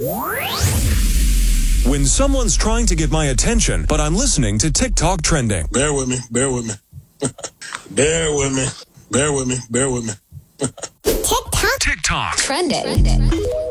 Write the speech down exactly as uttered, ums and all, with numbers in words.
When someone's trying to get my attention, but I'm listening to TikTok trending. Bear with me, bear with me. bear with me, bear with me, bear with me. TikTok. TikTok Trending.